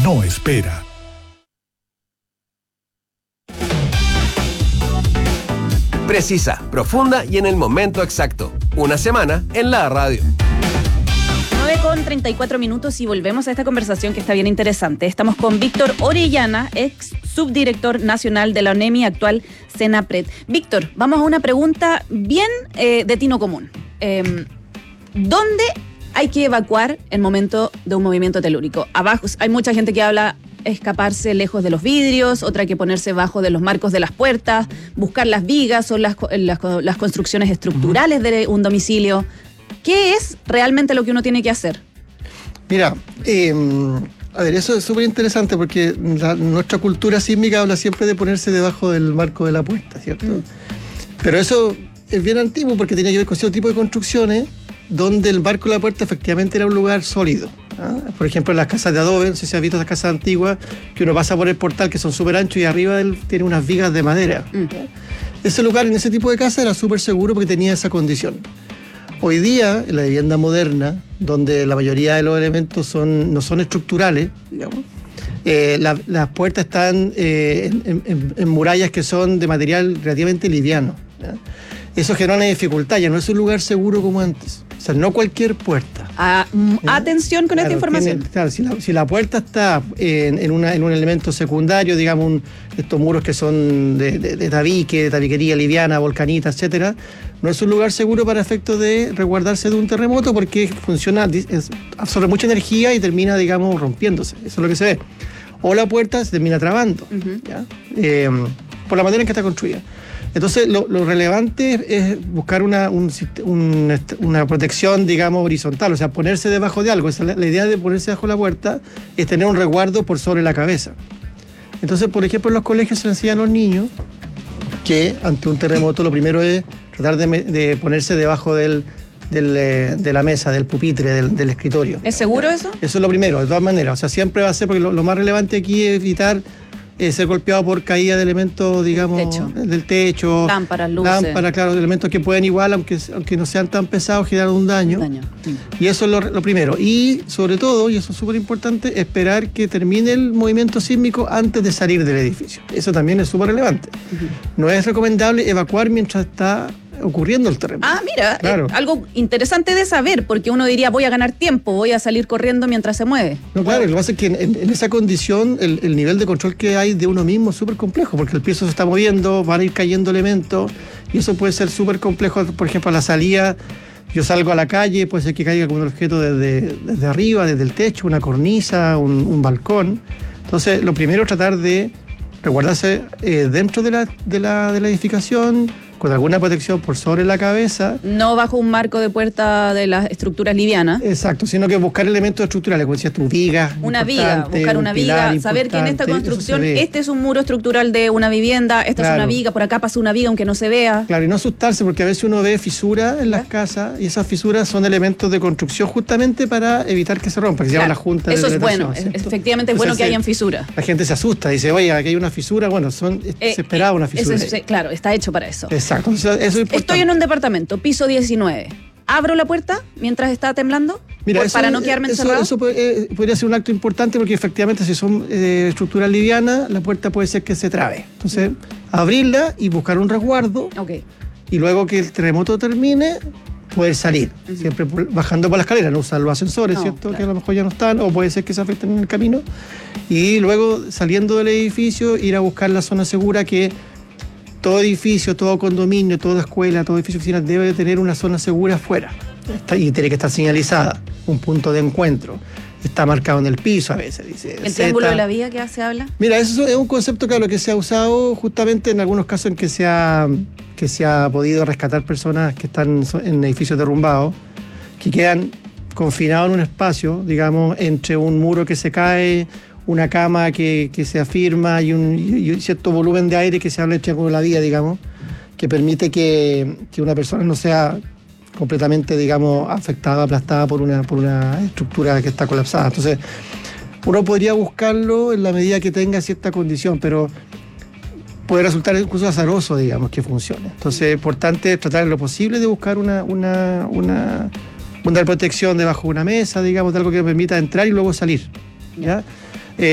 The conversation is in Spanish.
no espera. Precisa, profunda y en el momento exacto. Una semana en la radio. 9:34 y volvemos a esta conversación que está bien interesante. Estamos con Víctor Orellana, ex subdirector nacional de la ONEMI, actual Senapred. Víctor, vamos a una pregunta bien de tino común. ¿Dónde hay que evacuar en momento de un movimiento telúrico? Abajo hay mucha gente que habla escaparse lejos de los vidrios, otra que ponerse bajo de los marcos de las puertas, buscar las vigas o las construcciones estructurales de un domicilio. ¿Qué es realmente lo que uno tiene que hacer? Mira, a ver, eso es súper interesante porque nuestra cultura sísmica habla siempre de ponerse debajo del marco de la puerta, ¿cierto? Pero eso es bien antiguo porque tenía que ver con cierto tipo de construcciones donde el marco de la puerta efectivamente era un lugar sólido. Por ejemplo, en las casas de adobe, no sé si has visto esas casas antiguas, que uno pasa por el portal que son súper anchos y arriba tiene unas vigas de madera. Ese lugar en ese tipo de casa era súper seguro porque tenía esa condición. Hoy día, en la vivienda moderna, donde la mayoría de los elementos no son estructurales, digamos, las puertas están en murallas que son de material relativamente liviano, ¿ya? Eso genera una dificultad, ya no es un lugar seguro como antes. O sea, no cualquier puerta. Atención con esta información. Si la puerta está en un elemento secundario, digamos, estos muros que son de tabique, de tabiquería liviana, volcanita, etcétera, no es un lugar seguro para efectos de resguardarse de un terremoto porque absorbe mucha energía y termina, digamos, rompiéndose. Eso es lo que se ve. O la puerta se termina trabando, ¿ya? Por la manera en que está construida. Entonces, lo relevante es buscar una protección, digamos, horizontal, o sea, ponerse debajo de algo. La idea de ponerse debajo de la puerta es tener un resguardo por sobre la cabeza. Entonces, por ejemplo, en los colegios se les enseña a los niños que ante un terremoto lo primero es tratar de ponerse debajo de la mesa, del pupitre, del escritorio. ¿Es seguro eso? Eso es lo primero, de todas maneras. O sea, siempre va a ser, porque lo más relevante aquí es evitar ser golpeado por caída de elementos, digamos, del techo. Lámparas, luces. Claro, elementos que pueden igual, aunque no sean tan pesados, generar un daño. Y eso es lo primero. Y sobre todo, y eso es súper importante, esperar que termine el movimiento sísmico antes de salir del edificio. Eso también es súper relevante. No es recomendable evacuar mientras está ocurriendo el terremoto. Mira, claro. Algo interesante de saber, porque uno diría, voy a ganar tiempo, voy a salir corriendo mientras se mueve. No, claro, lo que pasa es que en esa condición el nivel de control que hay de uno mismo es súper complejo, porque el piso se está moviendo, van a ir cayendo elementos, y eso puede ser súper complejo. Por ejemplo, a la salida, yo salgo a la calle, puede ser que caiga algún objeto desde arriba, desde el techo, una cornisa, un balcón. Entonces, lo primero es tratar de resguardarse dentro de la edificación, con alguna protección por sobre la cabeza. No bajo un marco de puerta de las estructuras livianas. Exacto, sino que buscar elementos estructurales, como decías tú, vigas. Buscar una viga, saber que en esta construcción este es un muro estructural de una vivienda, esta es una viga, por acá pasa una viga aunque no se vea. Claro, y no asustarse, porque a veces uno ve fisuras en las casas y esas fisuras son elementos de construcción justamente para evitar que se rompa, que se llama la junta de vegetación. Eso es bueno, efectivamente es bueno que hayan fisuras. La gente se asusta, dice, oye, aquí hay una fisura, bueno, se esperaba una fisura. Claro, está hecho para eso. Exacto. Eso es Estoy en un departamento, piso 19. ¿Abro la puerta mientras está temblando? Mira, para no quedarme encerrado. Eso podría ser un acto importante porque efectivamente si son estructuras livianas, la puerta puede ser que se trabe. Entonces, abrirla y buscar un resguardo. Y luego que el terremoto termine, poder salir. Siempre bajando por la escalera, no usar los ascensores, ¿cierto? Claro. Que a lo mejor ya no están, o puede ser que se afecten en el camino. Y luego, saliendo del edificio, ir a buscar la zona segura que todo edificio, todo condominio, toda escuela, todo edificio oficina debe de tener una zona segura afuera. Y tiene que estar señalizada, un punto de encuentro. Está marcado en el piso a veces, dice. ¿El triángulo de la vía que se habla? Mira, eso es un concepto, claro, que se ha usado justamente en algunos casos en que se ha podido rescatar personas que están en edificios derrumbados, que quedan confinados en un espacio, digamos, entre un muro que se cae, una cama que se afirma y un cierto volumen de aire que se habla del triángulo de la vía, digamos, que permite que una persona no sea completamente, digamos, afectada, aplastada por una estructura que está colapsada. Entonces, uno podría buscarlo en la medida que tenga cierta condición, pero puede resultar incluso azaroso, digamos, que funcione. Entonces, es importante tratar en lo posible de buscar una protección debajo de una mesa, digamos, de algo que permita entrar y luego salir, ¿ya?